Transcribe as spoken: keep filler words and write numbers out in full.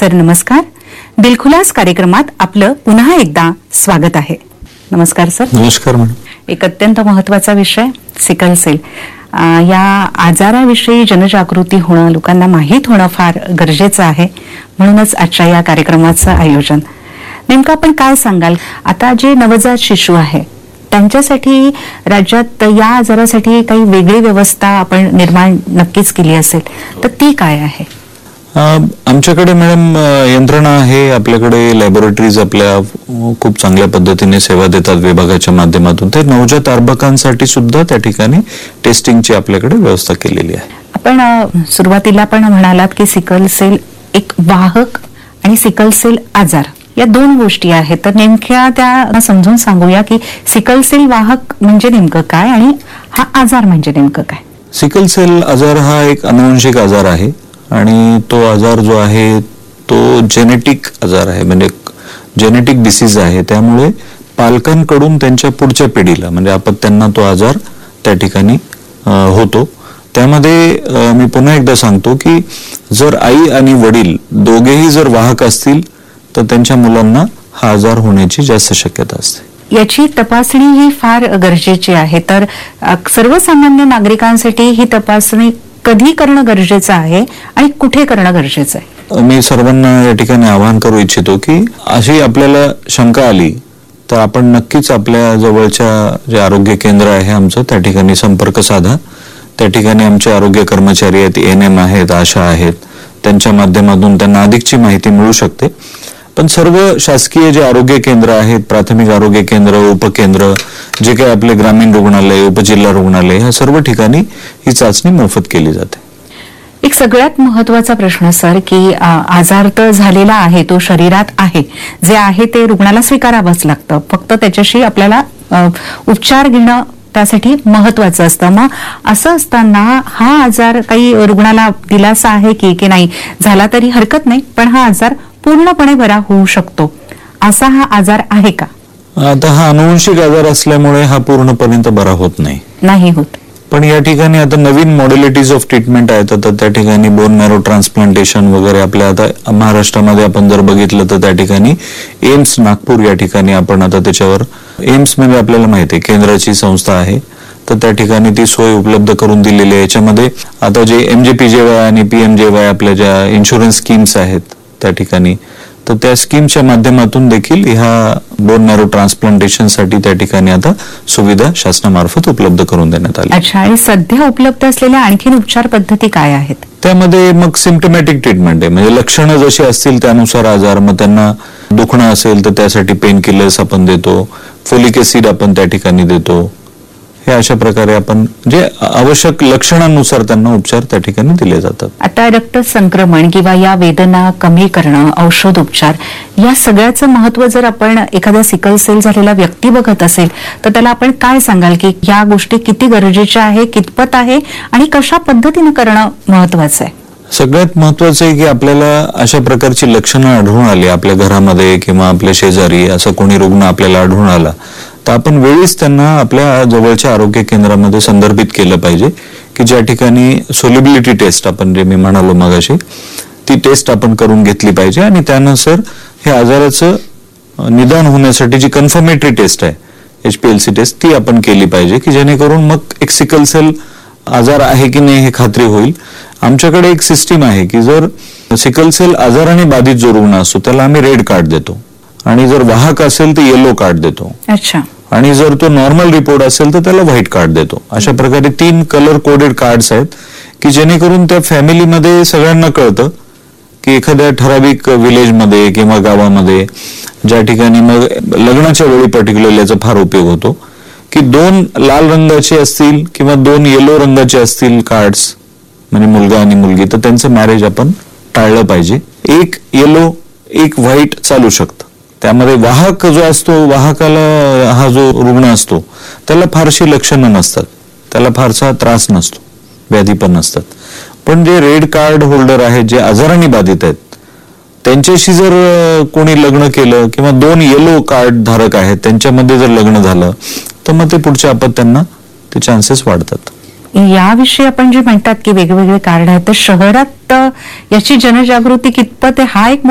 Sir नमस्कार. दिलखुलास कार्यक्रमात आपलं पुन्हा एकदा स्वागत आहे. नमस्कार सर. नमस्कार मॅडम. एक अत्यंत महत्त्वाचा विषय सिकल सेल. या आजाराविषयी जनजागृती होणं, लोकांना माहीत होणं फार गरजेचं आहे. म्हणूनच आजच्या या कार्यक्रमाचं आयोजन. नेमकं आपण काय सांगाल, आता जे नवजात शिशु आहे त्यांच्यासाठी राज्यात या आजारासाठी काही वेगळी व्यवस्था आपण निर्माण नक्कीच केली असेल, तर ती काय आहे? आमच्याकडे मॅडम यंत्रणा आहे, आपल्याकडे लॅबोरेटरीज आपल्या खूप चांगल्या पद्धतीने सेवा देतात विभागाच्या माध्यमातून. ते नवजात अर्भकांसाठी सुद्धा त्या ठिकाणी टेस्टिंगची आपल्याकडे व्यवस्था केलेली आहे. आपण सुरुवातीला पण म्हणालात की सिकल सेल एक वाहक आणि सिकल सेल आजार या दोन गोष्टी आहेत, तर नेमक्या त्या समजून सांगूया की सिकल सेल वाहक म्हणजे नेमकं काय आणि हा आजार म्हणजे नेमकं काय? सिकल सेल आजार हा एक अनुवंशिक आजार आहे आणि तो आजार जो आहे तो जेनेटिक आजार आहे, म्हणजे जेनेटिक डिसीज आहे. त्यामुळे पालकांकडून त्यांच्या पुढच्या पिढीला म्हणजे अपत्यांना तो आजार त्या ठिकाणी होतो. त्यामध्ये मी पुन्हा एकदा सांगतो की जर आई आणि वडील दोघेही जर वाहक असतील तर त्यांच्या मुलांना हा आजार होण्याची जास्त शक्यता असते. याची तपासणी ही फार गरजेची आहे, तर सर्वसामान्य नागरिकांसाठी ही तपासणी कधी करणं गरजेचं आहे आणि कुठे करणं गरजेचं आहे? मी सर्वांना या ठिकाणी आवाहन करू इच्छितो की अशी आपल्याला शंका आली तर आपण नक्कीच आपल्या जवळच्या जे आरोग्य केंद्र आहे आमचं त्या ठिकाणी संपर्क साधा. त्या ठिकाणी आमचे आरोग्य कर्मचारी आहेत, एन एम आहेत, आशा आहेत, त्यांच्या माध्यमातून त्यांना अधिकची माहिती मिळू शकते. पण सर्व शासकीय जे आरोग्य केंद्र आहेत, प्राथमिक आरोग्य केंद्र, उपकेंद्र, जे काही आपले ग्रामीण रुग्णालय, उपजिल्हा रुग्णालय, ह्या सर्व ठिकाणी ही चाचणी मोफत केली जाते. एक सगळ्यात महत्वाचा प्रश्न सर की आजार तर झालेला आहे, तो शरीरात आहे, जे आहे ते रुग्णाला स्वीकारावंच लागतं, फक्त त्याच्याशी आपल्याला उपचार घेणं त्यासाठी महत्वाचं असतं. मग असं असताना हा आजार काही रुग्णाला दिलासा आहे की की नाही, झाला तरी हरकत नाही पण हा आजार पूर्णपणे बरा होऊ शकतो, असा हा आजार आहे का? आता हा अनुवंशिक आजार असल्यामुळे हा पूर्णपर्यंत बरा होत नाही नाही होत. पण या ठिकाणी आता नवीन मॉडेलिटीज ऑफ ट्रीटमेंट आहेत. आता त्या ठिकाणी बोन मॅरो ट्रान्सप्लांटेशन वगैरे आपल्या आता महाराष्ट्रामध्ये आपण जर बघितलं तर त्या ठिकाणी एम्स नागपूर या ठिकाणी आपण आता त्याच्यावर एम्स म्हणजे आपल्याला माहिती आहे केंद्राची संस्था आहे, तर त्या ठिकाणी ती सोय उपलब्ध करून दिलेली आहे. याच्यामध्ये आता जे एम जे पी जे वाय आणि पी एम जे वाय आपल्या ज्या इन्शुरन्स स्कीम्स आहेत त्या ठिकाणी, तर त्या स्कीमच्या माध्यमातून देखील ह्या बोन मॅरो ट्रान्सप्लांटेशन साठी त्या ठिकाणी आता सुविधा शासनामार्फत उपलब्ध करून देण्यात आली. अच्छा, आणि सध्या उपलब्ध असलेल्या आणखीन उपचार पद्धती काय आहेत? त्यामध्ये मग सिम्पटमॅटिक ट्रीटमेंट आहे, म्हणजे लक्षणं जशी असतील त्यानुसार आजार. मग त्यांना दुखणं असेल तर त्यासाठी पेन किलर्स आपण देतो, फोलिक ऍसिड आपण त्या ठिकाणी देतो. हे अशा प्रकारे आपण जे आवश्यक लक्षणांनुसार त्यांना उपचार त्या ठिकाणी दिले जातात. आता रक्त संक्रमण किंवा या वेदना कमी करणं, औषध उपचार, या सगळ्याचं महत्व जर आपण एखाद्या सिकल सेल झालेला व्यक्ती बघत असेल तर त्याला आपण काय सांगाल की या गोष्टी किती गरजेच्या आहे, कितपत आहे आणि कशा पद्धतीने करणं महत्वाचं आहे? सगळ्यात महत्वाचं आहे की आपल्याला अशा प्रकारची लक्षणं आढळून आली आपल्या घरामध्ये किंवा आपल्या शेजारी असं कोणी रुग्ण आपल्याला आढळून आला तर आपण वेळीच त्यांना आपल्या जवळच्या आरोग्य केंद्रामध्ये संदर्भित केलं पाहिजे की ज्या ठिकाणी सोल्युबिलिटी टेस्ट आपण जे मी म्हणालो मगाशी ती टेस्ट आपण करून घेतली पाहिजे. आणि त्यानुसार हे आजाराचं निदान होण्यासाठी जी कन्फर्मेटरी टेस्ट आहे H P L C taste ती आपण केली पाहिजे की जेणेकरून मग एक सिकल सेल आजार आहे की नाही हे खात्री होईल. आमच्याकडे एक सिस्टीम आहे की जर सिकल सेल आजाराने बाधित जो रुग्ण असतो त्याला आम्ही रेड कार्ड देतो आणि जर वाहक असेल तर येलो कार्ड देतो. अच्छा. आणि जर तो नॉर्मल रिपोर्ट असेल तर त्याला व्हाईट कार्ड देतो. अशा प्रकारे तीन कलर कोडेड कार्ड्स आहेत की जेणेकरून त्या फॅमिलीमध्ये सगळ्यांना कळतं की एखाद्या ठराविक विलेजमध्ये किंवा गावामध्ये ज्या ठिकाणी मग लग्नाच्या वेळी पर्टिक्युलरली याचा फार उपयोग होतो की दोन लाल रंगाचे असतील किंवा दोन येलो रंगाचे असतील कार्ड्स म्हणजे मुलगा आणि मुलगी, तर त्यांचं मॅरेज आपण टाळलं पाहिजे. एक येलो एक व्हाईट चालू शकतं. त्यामध्ये वाहक जो असतो, वाहकाला हा जो रुग्ण असतो त्याला फारशी लक्षणं नसतात, त्याला फारसा त्रास नसतो, व्याधी पण नसतात. पण जे रेड कार्ड होल्डर आहेत जे आजाराने बाधित आहेत त्यांच्याशी जर कोणी लग्न केलं किंवा दोन येलो कार्ड धारक आहेत त्यांच्यामध्ये जर लग्न झालं तर मग ते पुढच्या अपत्यांना ते चान्सेस वाढतात. याविषयी आपण जे म्हणतात की वेगवेगळे कार्ड आहेत, तर शहरात याची जनजागृती कितपत आहे हा एक